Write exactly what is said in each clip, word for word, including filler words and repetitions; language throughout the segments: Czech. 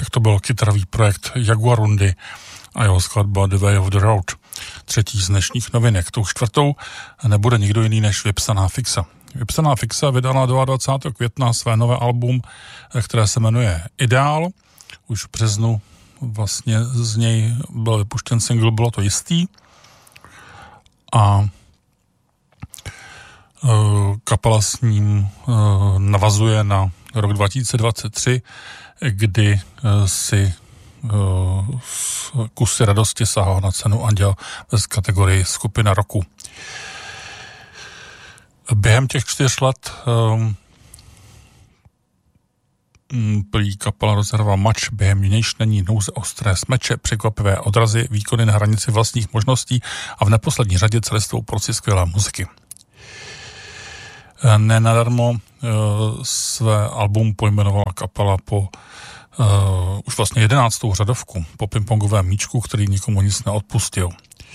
tak to byl kytarový projekt Jaguarundi a jeho skladba The Way of the Road. Třetí z dnešních novinek. Tou čtvrtou nebude nikdo jiný než Vypsaná Fixa. Vypsaná Fixa vydala dvacátého druhého května své nové album, které se jmenuje Ideál. Už v březnu vlastně z něj byl vypuštěn single, bylo to jistý. A kapela s ním navazuje na rok dva tisíce dvacet tři, kdy si Kusy radosti sahal na cenu Anděl v kategorii skupina roku. Během těch čtyř let prý kapela rozehrála mač, během nějž není nouze, ostré smeče, překvapivé odrazy, výkony na hranici vlastních možností a v neposlední řadě celistvou porci skvělé muziky. Nenadarmo uh, své album pojmenovala kapela po uh, už vlastně jedenáctou řadovku, po pingpongovém míčku, který nikomu nic neodpustil.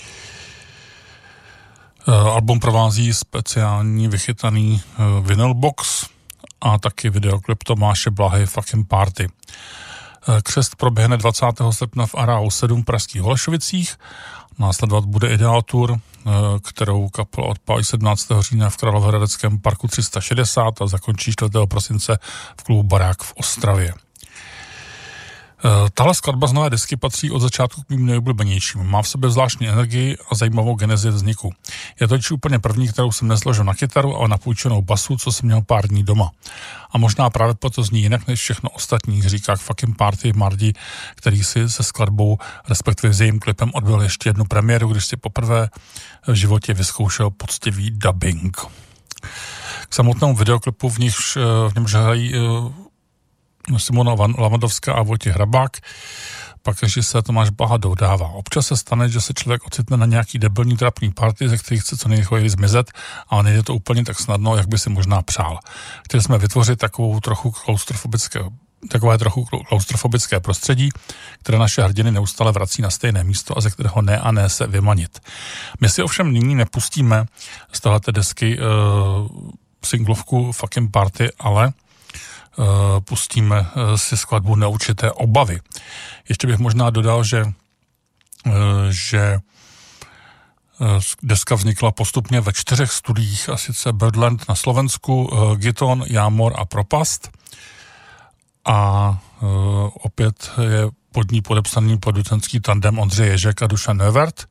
Uh, album provází speciální vychytaný uh, vinyl box a taky videoklip Tomáše Blahy Fucking Party. Uh, křest proběhne dvacátého srpna v Areálu sedm v pražských Holešovicích. Následovat bude Ideál Tour, kterou kapela odpálí sedmnáctého října v Královéhradeckém parku tři sta šedesát a zakončí čtvrtého prosince v klubu Barák v Ostravě. Tahle skladba z nové desky patří od začátku k mým nejoblíbenějším. Má v sobě zvláštní energii a zajímavou genezi vzniku. Je to úplně první, kterou jsem nesložil na kytaru, ale na půjčenou basu, co jsem měl pár dní doma. A možná právě proto zní jinak než všechno ostatní, říká Fucking Party Mardi, který si se skladbou, respektive s jejím klipem odbyl ještě jednu premiéru, když si poprvé v životě vyzkoušel poctivý dubbing. K samotnému videoklipu v, nich, v němž hrají Simona Lavandovská a Vojtěch Hrabák, pak když se Tomáš Blaha dodává. Občas se stane, že se člověk ocitne na nějaký debilní trapný party, ze kterých chce co nejrychleji zmizet, ale nejde to úplně tak snadno, jak by si možná přál. Chtěli jsme vytvořit takovou trochu klaustrofobické, takové trochu klaustrofobické prostředí, které naše hrdiny neustále vrací na stejné místo a ze kterého ne a ne se vymanit. My si ovšem nyní nepustíme z tohleté desky uh, singlovku Fucking Party, ale Uh, pustíme uh, si skladbu Neurčité obavy. Ještě bych možná dodal, že, uh, že uh, deska vznikla postupně ve čtyřech studiích, a sice Birdland na Slovensku, uh, Giton, Jámor a Propast. A uh, opět je pod ní podepsaný producentský tandem Ondřej Ježek a Dušan Nevert,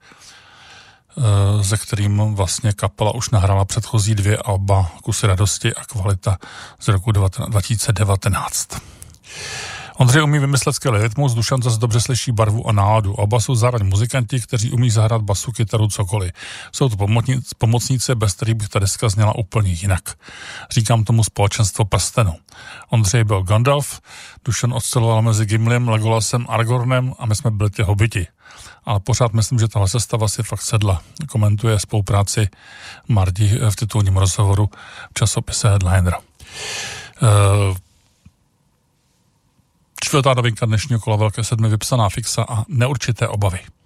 se kterým vlastně kapela už nahrála předchozí dvě alba Kusy radosti a Kvalita z roku dva tisíce devatenáct. Ondřej umí vymyslet skvělý rytmus, Dušan zase dobře slyší barvu a náladu. Oba jsou zároveň muzikanti, kteří umí zahrát basu, kytaru, cokoliv. Jsou to pomocníci, bez kterých bych ta deska zněla úplně jinak. Říkám tomu společenstvo prstenu. Ondřej byl Gandalf, Dušan osciloval mezi Gimlem, Legolasem, Aragornem a my jsme byli ty hobiti. Ale pořád myslím, že tahle sestava si fakt sedla. Komentuje spolupráci Mardi v titulním rozhovoru v časopise Headliner. Uh, Čtvrtá novinka dnešního kola Velké sedmi, Vypsaná Fixa a Neurčité obavy.